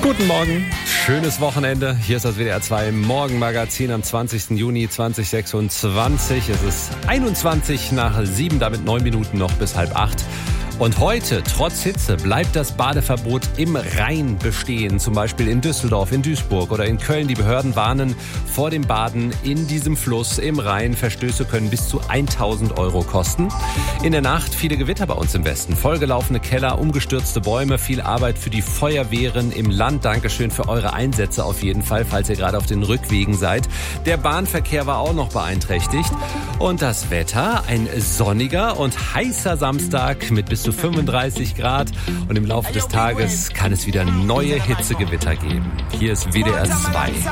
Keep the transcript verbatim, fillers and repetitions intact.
Guten Morgen, schönes Wochenende. Hier ist das W D R zwei Morgenmagazin am zwanzigsten Juni zweitausendsechsundzwanzig. Es ist einundzwanzig nach sieben, damit neun Minuten noch bis halb acht. Und heute, trotz Hitze, bleibt das Badeverbot im Rhein bestehen. Zum Beispiel in Düsseldorf, in Duisburg oder in Köln. Die Behörden warnen vor dem Baden in diesem Fluss im Rhein. Verstöße können bis zu tausend Euro kosten. In der Nacht viele Gewitter bei uns im Westen. Vollgelaufene Keller, umgestürzte Bäume, viel Arbeit für die Feuerwehren im Land. Dankeschön für eure Einsätze auf jeden Fall, falls ihr gerade auf den Rückwegen seid. Der Bahnverkehr war auch noch beeinträchtigt. Und das Wetter, ein sonniger und heißer Samstag mit bis zu fünfunddreißig Grad. Und im Laufe des Tages kann es wieder neue Hitzegewitter geben. Hier ist W D R zwei.